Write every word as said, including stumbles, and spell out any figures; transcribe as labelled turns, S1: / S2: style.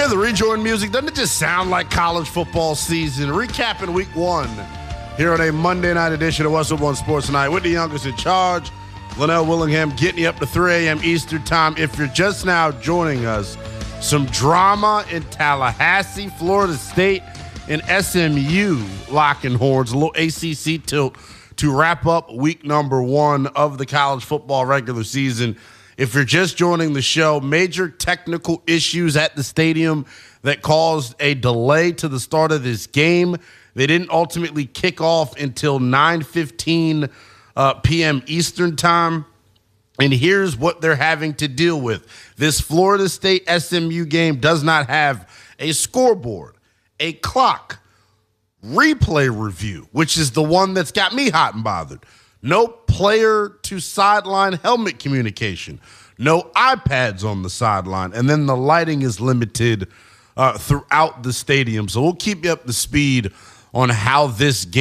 S1: Yeah, the rejoin music, doesn't it just sound like college football season? Recapping week one here on a Monday night edition of Westwood One Sports Tonight with the youngest in charge, Linnell Willingham, getting you up to three a.m. Eastern time. If you're just now joining us, some drama in Tallahassee, Florida State, and S M U locking horns, a little A C C tilt to wrap up week number one of the college football regular season. If you're just joining the show, major technical issues at the stadium that caused a delay to the start of this game. They didn't ultimately kick off until nine fifteen uh, p.m. Eastern time. And here's what they're having to deal with. This Florida State S M U game does not have a scoreboard, a clock, replay review, which is the one that's got me hot and bothered. No player to sideline helmet communication. No iPads on the sideline. And then the lighting is limited uh, throughout the stadium. So we'll keep you up to speed on how this game